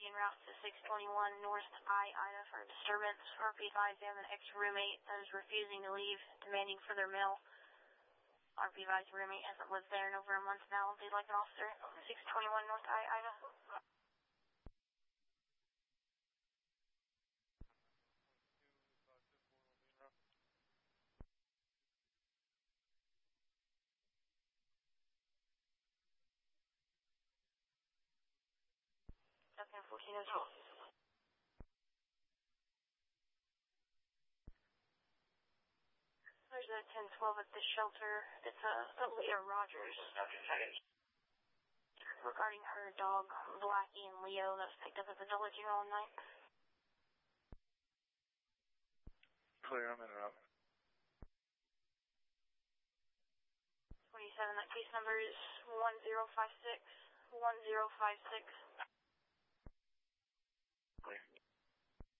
en route to 621 North I-Ida for a disturbance. RP-5, they have an ex-roommate that is refusing to leave, demanding further mail. RP-5's roommate hasn't lived there in over a month now. They'd like an officer. 621 North I-Ida. Okay, 1402. There's a 1012 at the shelter. It's Leah Rogers. Regarding her dog, Blackie and Leo, that was picked up at the Dollar General all night. Clear, I'm in route. 27, that case number is 1056. 1056.